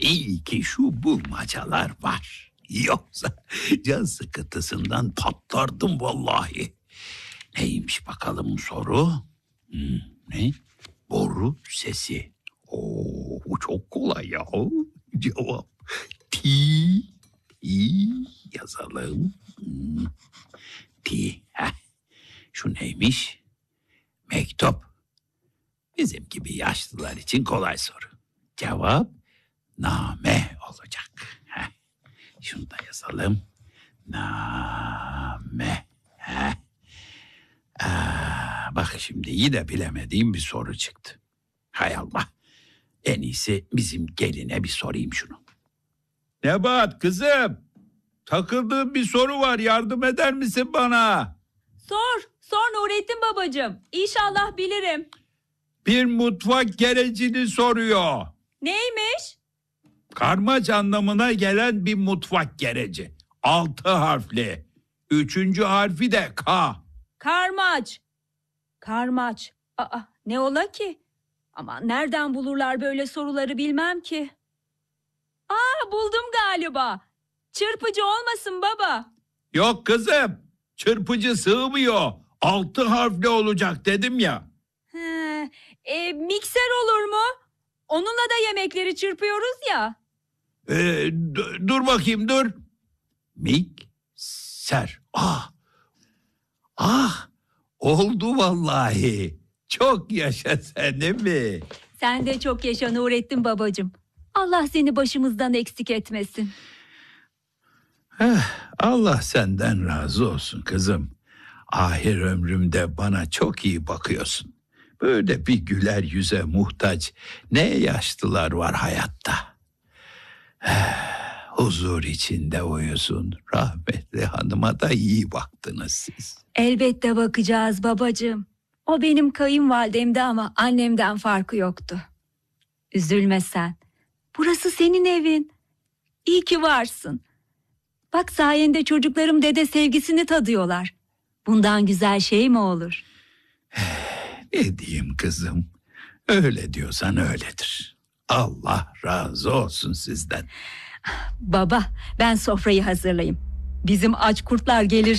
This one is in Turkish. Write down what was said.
İyi ki şu bulmacalar var. Yoksa can sıkıntısından patlardım vallahi. Neymiş bakalım soru? Ne? Boru sesi. Oo, bu çok kolay ya. Cevap. Ti yazalım. Ti. Heh. Şu neymiş? Mektup. Bizim gibi yaşlılar için kolay soru. Cevap name olacak. Heh. Şunu da yazalım. Name. Heh. Bak şimdi yine bilemediğim bir soru çıktı. Hay Allah. En iyisi bizim geline bir sorayım şunu. Nebahat kızım. Takıldığım bir soru var. Yardım eder misin bana? Sor Nurettin babacığım. İnşallah bilirim. Bir mutfak gerecini soruyor. Neymiş? Karmaç anlamına gelen bir mutfak gereci. 6 harfli. 3. harfi de K. Karmaç. Aa, ne ola ki? Ama nereden bulurlar böyle soruları bilmem ki. Buldum galiba. Çırpıcı olmasın baba. Yok kızım. Çırpıcı sığmıyor. 6 harfli olacak dedim ya. Mikser olur mu? Onunla da yemekleri çırpıyoruz ya. Dur bakayım dur. Mikser. Oldu vallahi. Çok yaşa sen değil mi? Sen de çok yaşa Nurettin babacığım. Allah seni başımızdan eksik etmesin. Allah senden razı olsun kızım. Ahir ömrümde bana çok iyi bakıyorsun. Böyle bir güler yüze muhtaç ne yaşlılar var hayatta. Huzur içinde uyusun. Rahmetli hanıma da iyi baktınız siz. Elbette bakacağız babacığım. O benim kayınvalidemdi ama annemden farkı yoktu. Üzülme sen. Burası senin evin. İyi ki varsın. Bak sayende çocuklarım dede sevgisini tadıyorlar. Bundan güzel şey mi olur? Ne diyeyim kızım? Öyle diyorsan öyledir. Allah razı olsun sizden. Baba, ben sofrayı hazırlayayım. Bizim aç kurtlar gelir